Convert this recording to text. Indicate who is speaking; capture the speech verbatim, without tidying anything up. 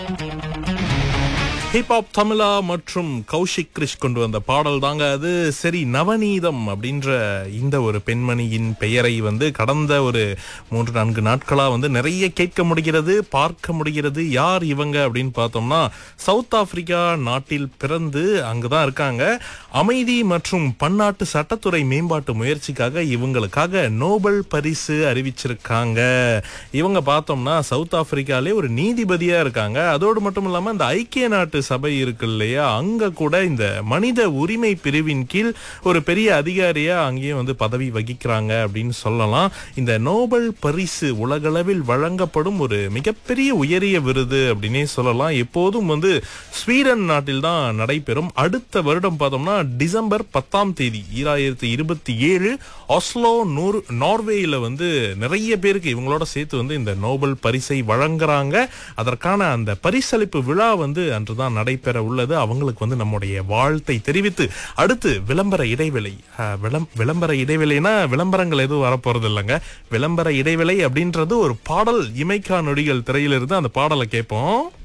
Speaker 1: Hip hop தமிழா மற்றும் கௌஷிக் கிரிஷ் கொண்டு வந்த பாடல் தாங்க அது. சரி, நவநீதம் அப்படின்ற இந்த ஒரு பெண்மணியின் பெயரை வந்து கடந்த ஒரு மூன்று நான்கு நாட்களா வந்து நிறைய கேட்க முடிகிறது, பார்க்க முடிகிறது. யார் இவங்க அப்படின்னு பார்த்தோம்னா, சவுத் ஆப்பிரிக்கா நாட்டில் பிறந்து அங்குதான் இருக்காங்க. அமைதி மற்றும் பன்னாட்டு சட்டத்துறை மேம்பாட்டு முயற்சிக்காக இவங்களுக்காக நோபல் பரிசு அறிவிச்சிருக்காங்க. இவங்க பார்த்தோம்னா சவுத் ஆப்பிரிக்காலே ஒரு நீதிபதியா இருக்காங்க. அதோடு மட்டும் இல்லாம இந்த ஐக்கிய நாட்டு சபை இருக்கு இல்லையா, அங்க கூட இந்த மனித உரிமை பிரிவின் கீழ் ஒரு பெரிய அதிகாரியா அங்கேயும் வந்து பதவி வகிக்கிறாங்க அப்படின்னு சொல்லலாம். இந்த நோபல் பரிசு உலகளவில் வழங்கப்படும் ஒரு மிகப்பெரிய உயரிய விருது அப்படின்னே சொல்லலாம். எப்போதும் வந்து ஸ்வீடன் நாட்டில் தான் நடைபெறும். அடுத்த வருடம் பார்த்தோம்னா டிசம்பர் பத்தாம் தேதி ஈராயிரத்தி இருபத்தி ஏழு ஆஸ்லோ நூர் நார்வேயில வந்து நிறைய பேருக்கு இவங்களோட சேர்த்து வந்து இந்த நோபல் பரிசை வழங்குறாங்க. அதற்கான அந்த பரிசளிப்பு விழா வந்து அன்றுதான் நடைபெற உள்ளது. அவங்களுக்கு வந்து நம்முடைய வாழ்த்தை தெரிவித்து அடுத்து விளம்பர இடைவேளை. விளம்பர இடைவேளைனா விளம்பரங்கள் எதுவும் வரப்போறது இல்லைங்க. விளம்பர இடைவேளை அப்படின்றது ஒரு பாடல், இமைக்கா நொடிகள் திரையிலிருந்து அந்த பாடலை கேட்போம்.